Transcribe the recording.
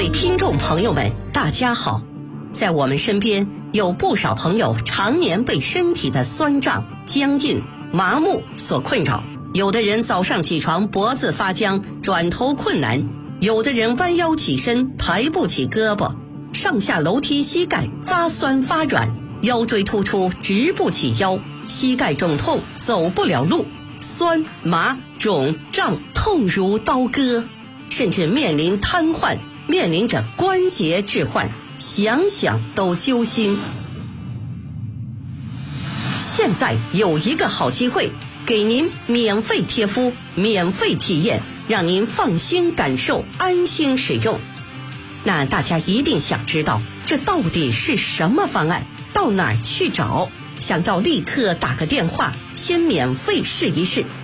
位听众朋友们，大家好。在我们身边有不少朋友常年被身体的酸胀、僵硬、麻木所困扰，有的人早上起床脖子发僵，转头困难，有的人弯腰起身抬不起胳膊，上下楼梯膝盖发酸发软，腰椎突出直不起腰，膝盖肿痛走不了路，酸麻肿胀痛如刀割，甚至面临瘫痪，面临着关节置换，想想都揪心。现在有一个好机会，给您免费贴敷，免费体验，让您放心感受，安心使用。那大家一定想知道，这到底是什么方案？到哪儿去找？想要立刻打个电话，先免费试一试。